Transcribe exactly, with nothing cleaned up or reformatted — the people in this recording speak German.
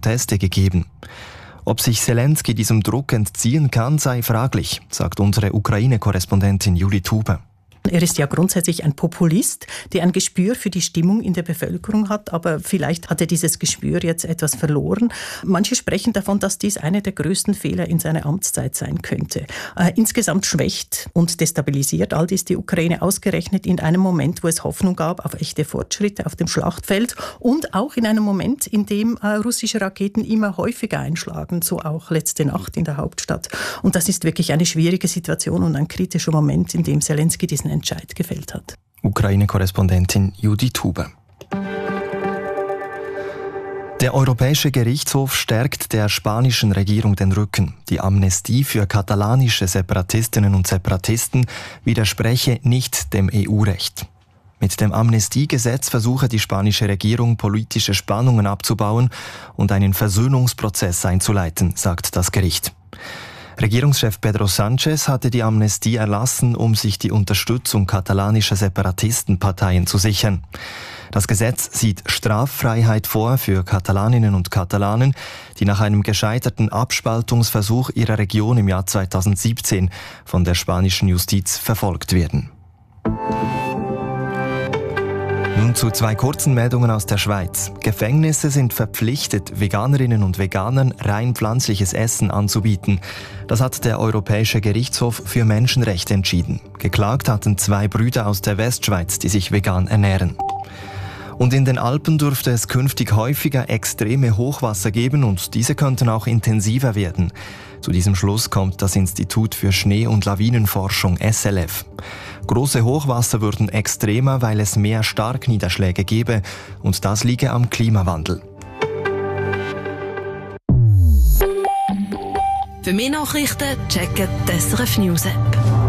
Proteste gegeben. Ob sich Zelensky diesem Druck entziehen kann, sei fraglich, sagt unsere Ukraine-Korrespondentin Juli Tube. Er ist ja grundsätzlich ein Populist, der ein Gespür für die Stimmung in der Bevölkerung hat, aber vielleicht hat er dieses Gespür jetzt etwas verloren. Manche sprechen davon, dass dies einer der größten Fehler in seiner Amtszeit sein könnte. Äh, insgesamt schwächt und destabilisiert all dies die Ukraine ausgerechnet in einem Moment, wo es Hoffnung gab auf echte Fortschritte auf dem Schlachtfeld und auch in einem Moment, in dem äh, russische Raketen immer häufiger einschlagen, so auch letzte Nacht in der Hauptstadt. Und das ist wirklich eine schwierige Situation und ein kritischer Moment, in dem Zelensky diesen Entscheid gefällt hat. Ukraine-Korrespondentin Judi Tube. Der Europäische Gerichtshof stärkt der spanischen Regierung den Rücken. Die Amnestie für katalanische Separatistinnen und Separatisten widerspreche nicht dem E U-Recht. Mit dem Amnestiegesetz versuche die spanische Regierung, politische Spannungen abzubauen und einen Versöhnungsprozess einzuleiten, sagt das Gericht. Regierungschef Pedro Sánchez hatte die Amnestie erlassen, um sich die Unterstützung katalanischer Separatistenparteien zu sichern. Das Gesetz sieht Straffreiheit vor für Katalaninnen und Katalanen, die nach einem gescheiterten Abspaltungsversuch ihrer Region im Jahr zweitausendsiebzehn von der spanischen Justiz verfolgt werden. Nun zu zwei kurzen Meldungen aus der Schweiz. Gefängnisse sind verpflichtet, Veganerinnen und Veganern rein pflanzliches Essen anzubieten. Das hat der Europäische Gerichtshof für Menschenrechte entschieden. Geklagt hatten zwei Brüder aus der Westschweiz, die sich vegan ernähren. Und in den Alpen dürfte es künftig häufiger extreme Hochwasser geben und diese könnten auch intensiver werden. Zu diesem Schluss kommt das Institut für Schnee- und Lawinenforschung S L F. Große Hochwasser würden extremer, weil es mehr Starkniederschläge gäbe und das liege am Klimawandel. Für mehr Nachrichten checken die S R F News App.